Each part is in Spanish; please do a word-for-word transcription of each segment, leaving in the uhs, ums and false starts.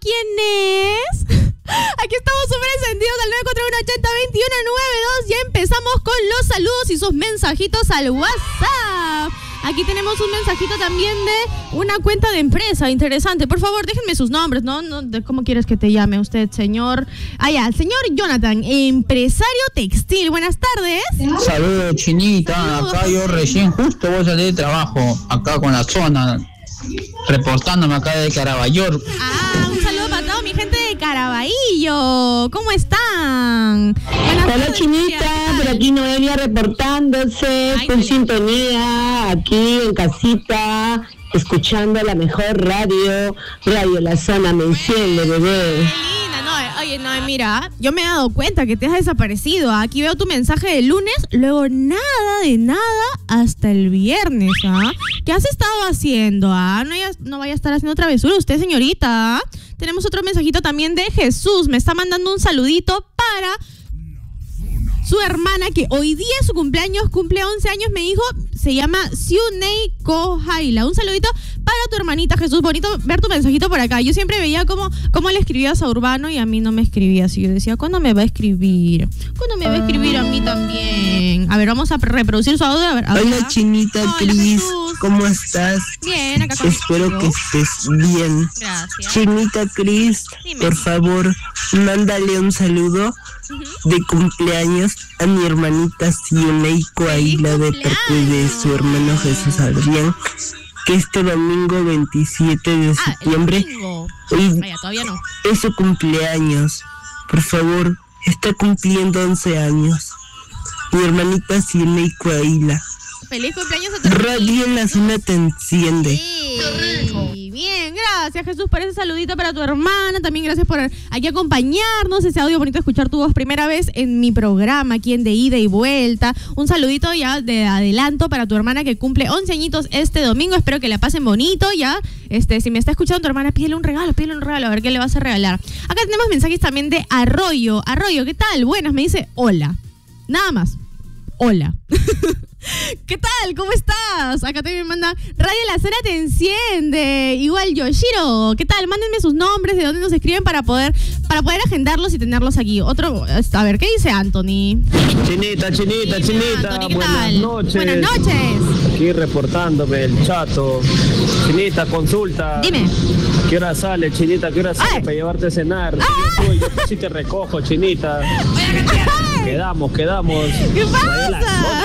quién es? Aquí estamos súper encendidos al nueve cuatro uno, ochenta, veintiuno noventa y dos. Ya empezamos con los saludos y sus mensajitos al WhatsApp. Aquí tenemos un mensajito también de una cuenta de empresa interesante. Por favor, déjenme sus nombres, ¿no? no ¿Cómo quieres que te llame usted, señor? Ah, ya, señor Jonathan, empresario textil. Buenas tardes. Saludos, Chinita. Saludos. Acá yo recién justo voy a salir de trabajo, acá con la zona, reportándome acá de Caraballo. Ah, un saludo para toda mi gente de Caraballo. ¿Cómo están? Buenas Hola, tardes, Chinita, ¿qué por tal? aquí Noelia reportándose, Ay, con Noelia. sintonía, aquí en casita, escuchando la mejor radio, Radio La Zona, me enciende, bebé. Linda, no, oye, no, mira, yo me he dado cuenta que te has desaparecido. Aquí veo tu mensaje de lunes, luego nada de nada hasta el viernes, ¿ah? ¿Qué has estado haciendo, ah? No, ya- no vaya a estar haciendo travesura usted, señorita. Tenemos otro mensajito también de Jesús, me está mandando un saludito para su hermana, que hoy día es su cumpleaños, cumple once años, me dijo, se llama Siunei Kohaila. Un saludito para tu hermanita, Jesús. Bonito ver tu mensajito por acá. Yo siempre veía cómo, cómo le escribías a Urbano y a mí no me escribías. Y yo decía, ¿cuándo me va a escribir? ¿Cuándo me va a escribir a mí también? A ver, vamos a reproducir su audio. A ver, a ver, Hola, ¿ah? Chinita Hola, Cris, Jesús. ¿cómo estás? Bien, acá con Espero que estés bien. Gracias. Chinita Cris, Dime. por favor, mándale un saludo de cumpleaños a mi hermanita Sionei Coaila de parte de su hermano Jesús Adrián, que este domingo veintisiete de Ah, el septiembre domingo. hoy Vaya, todavía no. es su cumpleaños. Por favor, está cumpliendo once años. Mi hermanita Sionei Coaila. Feliz cumpleaños a tu hermanita. Radio La Zona te enciende. Sí, bien, gracias Jesús por ese saludito para tu hermana, también gracias por aquí acompañarnos, ese audio bonito, escuchar tu voz primera vez en mi programa, aquí en De Ida y Vuelta. Un saludito ya de adelanto para tu hermana que cumple once añitos este domingo, espero que la pasen bonito, ya, este, si me está escuchando tu hermana, pídele un regalo, pídele un regalo, a ver qué le vas a regalar. Acá tenemos mensajes también de Arroyo, Arroyo, ¿qué tal? Buenas, me dice hola, nada más, hola. ¿Qué tal? ¿Cómo estás? Acá también me manda Radio La Zona te enciende. Igual Yoshiro, ¿qué tal? Mándenme sus nombres, de dónde nos escriben para poder para poder agendarlos y tenerlos aquí. Otro, a ver, ¿qué dice Anthony? Chinita, chinita, Dime, chinita, Anthony, ¿qué buenas tal? noches. Buenas noches. Aquí reportándome el chato. Chinita, consulta. Dime. ¿Qué hora sale, Chinita? ¿Qué hora sale Ay. para llevarte a cenar? Ah. Uy, yo sí te recojo, Chinita. Quedamos, quedamos. ¿Qué Vaya la pasa?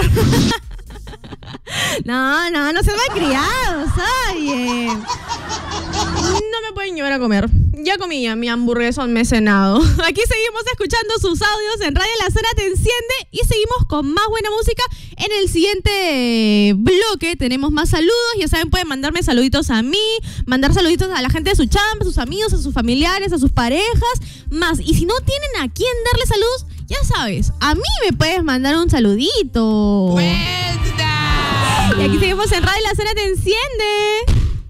No, no, no sean malcriados, oye. No me pueden llevar a comer. Ya comí ya mi hamburguesón, me he cenado. Aquí seguimos escuchando sus audios en Radio La Zona te enciende y seguimos con más buena música. En el siguiente bloque tenemos más saludos. Ya saben, pueden mandarme saluditos a mí, mandar saluditos a la gente de su chamba, a sus amigos, a sus familiares, a sus parejas, más. Y si no tienen a quién darle saludos, ya sabes, a mí me puedes mandar un saludito. Y aquí seguimos en Radio La Zona te enciende.